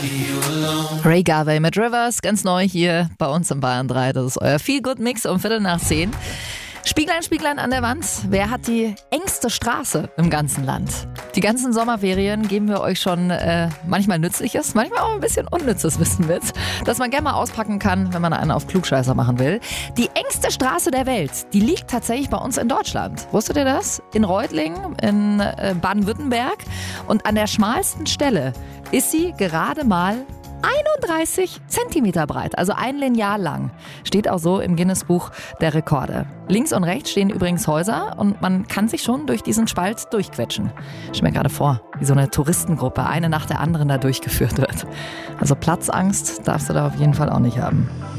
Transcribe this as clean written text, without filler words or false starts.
Ray Garvey mit Rivers, ganz neu hier bei uns im Bayern 3. Das ist euer Feel-Good-Mix um 10:15. Spieglein, Spieglein an der Wand. Wer hat die engste Straße im ganzen Land? Die ganzen Sommerferien geben wir euch schon manchmal nützliches, manchmal auch ein bisschen unnützes Wissen mit, das man gerne mal auspacken kann, wenn man einen auf Klugscheißer machen will. Die engste Straße der Welt, die liegt tatsächlich bei uns in Deutschland. Wusstet ihr das? In Reutlingen, in Baden-Württemberg. Und an der schmalsten Stelle ist sie gerade mal 31 Zentimeter breit, also ein Lineal lang. Steht auch so im Guinness-Buch der Rekorde. Links und rechts stehen übrigens Häuser und man kann sich schon durch diesen Spalt durchquetschen. Ich stelle mir gerade vor, wie so eine Touristengruppe eine nach der anderen da durchgeführt wird. Also Platzangst darfst du da auf jeden Fall auch nicht haben.